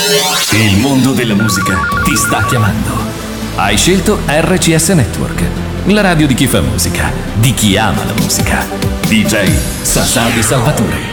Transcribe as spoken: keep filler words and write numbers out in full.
Il mondo della musica ti sta chiamando. Hai scelto R C S Network, la radio di chi fa musica, di chi ama la musica. D J Sassardi Salvatore.